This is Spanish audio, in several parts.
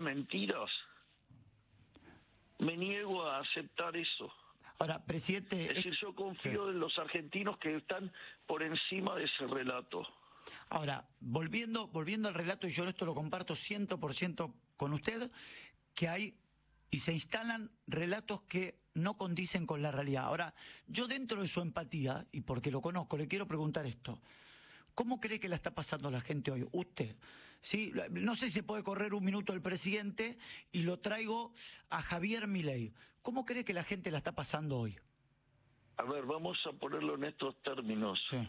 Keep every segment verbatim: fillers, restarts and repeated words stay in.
mentiras, me niego a aceptar eso. Ahora, presidente... Es decir, yo confío sí. en los argentinos que están por encima de ese relato. Ahora, volviendo, volviendo al relato, y yo esto lo comparto cien por ciento con usted, que hay y se instalan relatos que no condicen con la realidad. Ahora, yo dentro de su empatía, y porque lo conozco, le quiero preguntar esto. ¿Cómo cree que la está pasando la gente hoy? Usted, ¿sí? No sé si se puede correr un minuto el presidente y lo traigo a Javier Milei. ¿Cómo cree que la gente la está pasando hoy? A ver, vamos a ponerlo en estos términos. Sí.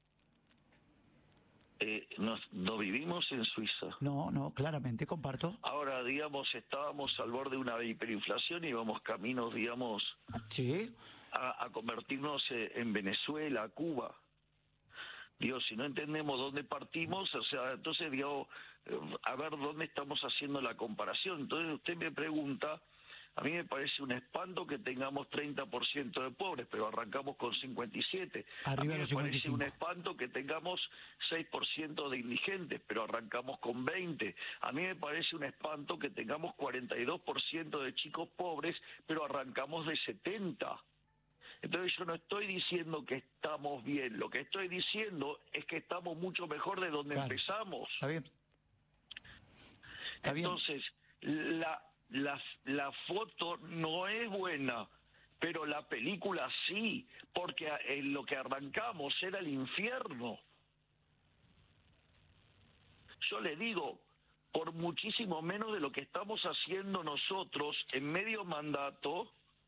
Eh, no, no vivimos en Suiza. No, no, claramente, comparto. Ahora, digamos, estábamos al borde de una hiperinflación y íbamos caminos, digamos, sí. a, a convertirnos en Venezuela, Cuba. Digo, si no entendemos dónde partimos, o sea, entonces, digo, a ver dónde estamos haciendo la comparación. Entonces usted me pregunta, a mí me parece un espanto que tengamos treinta por ciento de pobres, pero arrancamos con cincuenta y siete. Arriba a mí me cincuenta y cinco. parece un espanto que tengamos seis por ciento de indigentes, pero arrancamos con veinte. A mí me parece un espanto que tengamos cuarenta y dos por ciento de chicos pobres, pero arrancamos de setenta. Entonces yo no estoy diciendo que estamos bien, lo que estoy diciendo es que estamos mucho mejor de donde claro. empezamos. Está bien. Está Entonces, bien. La, la, la foto no es buena, pero la película sí, porque en lo que arrancamos era el infierno. Yo le digo, por muchísimo menos de lo que estamos haciendo nosotros en medio mandato,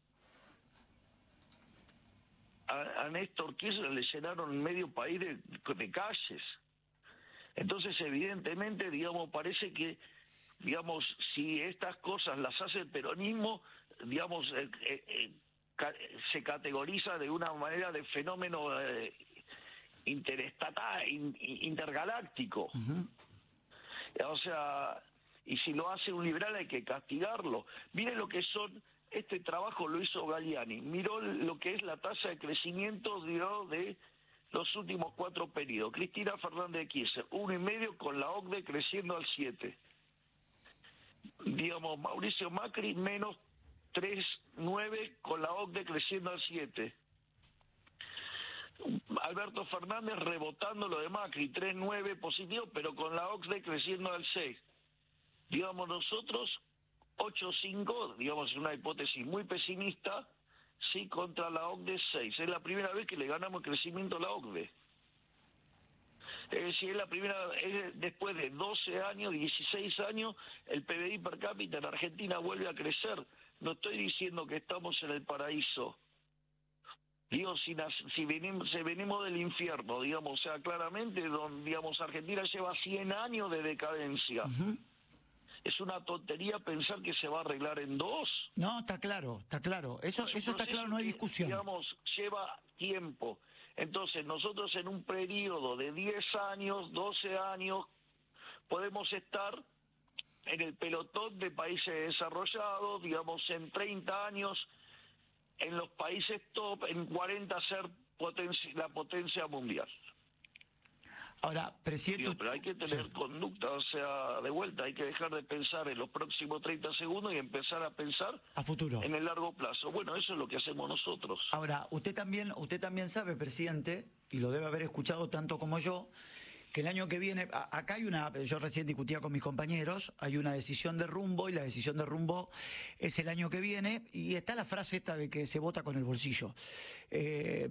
A, a Néstor Kirchner le llenaron medio país de, de calles. Entonces, evidentemente, digamos, parece que, digamos, si estas cosas las hace el peronismo, digamos, eh, eh, eh, ca se categoriza de una manera de fenómeno eh, interestatal, in, intergaláctico. Uh-huh. O sea, y si lo hace un liberal hay que castigarlo. Miren lo que son... Este trabajo lo hizo Galliani, miró lo que es la tasa de crecimiento de, de los últimos cuatro periodos. Cristina Fernández de Kirchner, uno y medio con la O C D E creciendo al siete. Digamos, Mauricio Macri, menos tres nueve con la O C D E creciendo al siete. Alberto Fernández rebotando lo de Macri, tres nueve positivo, pero con la O C D E creciendo al seis. Digamos, nosotros... ocho cinco, digamos, es una hipótesis muy pesimista, sí, contra la O C D E seis. Es la primera vez que le ganamos crecimiento a la O C D E. Es decir, es la primera, es después de doce años, dieciséis años, el P B I per cápita en Argentina vuelve a crecer. No estoy diciendo que estamos en el paraíso. Digo, si, si venimos, si venimos del infierno, digamos, o sea, claramente, donde, digamos, Argentina lleva cien años de decadencia. Uh-huh. Es una tontería pensar que se va a arreglar en dos. No, está claro, está claro. Eso, eso está claro, no hay discusión. Que, digamos, lleva tiempo. Entonces, nosotros en un periodo de diez años, doce años, podemos estar en el pelotón de países desarrollados, digamos, en treinta años, en los países top, en cuarenta ser potencia, la potencia mundial. Ahora, presidente... Digo, pero hay que tener sí. conducta, o sea, de vuelta, hay que dejar de pensar en los próximos treinta segundos y empezar a pensar a futuro, en el largo plazo. Bueno, eso es lo que hacemos nosotros. Ahora, usted también, usted también sabe, presidente, y lo debe haber escuchado tanto como yo, que el año que viene, acá hay una, yo recién discutía con mis compañeros, hay una decisión de rumbo, y la decisión de rumbo es el año que viene, y está la frase esta de que se vota con el bolsillo. Eh,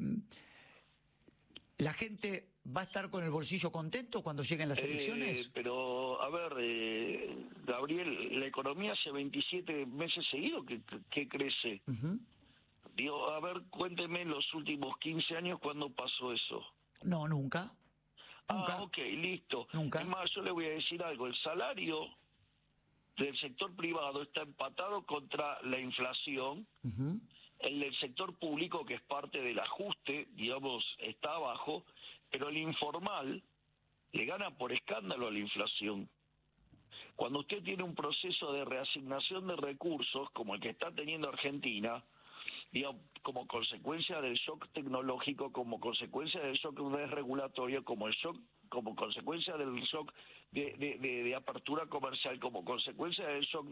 ¿La gente va a estar con el bolsillo contento cuando lleguen las elecciones? Eh, pero, a ver, eh, Gabriel, la economía hace veintisiete meses seguidos que, que crece. Uh-huh. Digo, a ver, cuénteme en los últimos quince años cuándo pasó eso. No, nunca. Nunca. Ah, ok, listo. Nunca. Es más, yo le voy a decir algo. El salario del sector privado está empatado contra la inflación. Uh-huh. El del sector público, que es parte del ajuste, digamos, está abajo, pero el informal le gana por escándalo a la inflación. Cuando usted tiene un proceso de reasignación de recursos, como el que está teniendo Argentina, digamos, como consecuencia del shock tecnológico, como consecuencia del shock desregulatorio, como el shock, como consecuencia del shock de, de, de, de apertura comercial, como consecuencia del shock